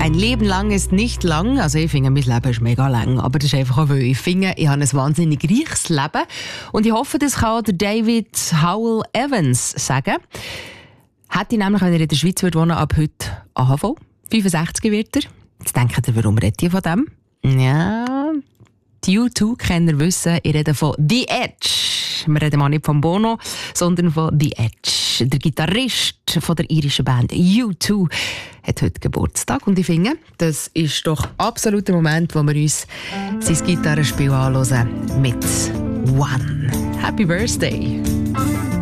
Ein Leben lang ist nicht lang. Also ich finde, mein Leben ist mega lang. Aber das ist einfach auch, weil ich finde, ich habe ein wahnsinnig reiches Leben. Und ich hoffe, das kann der David Howell Evans sagen. Hätte ich nämlich, wenn er in der Schweiz wohnen ab heute AHV. 65 wird er. Jetzt denkt ihr, warum redet ihr von dem? Ja, die U2-Kenner wissen, ich rede von The Edge. Wir reden mal nicht von Bono, sondern von The Edge. Der Gitarrist von der irischen Band U2 hat heute Geburtstag. Und ich finde, das ist doch absolut der Moment, wo wir uns sein Gitarrenspiel anhören mit One. Happy Birthday!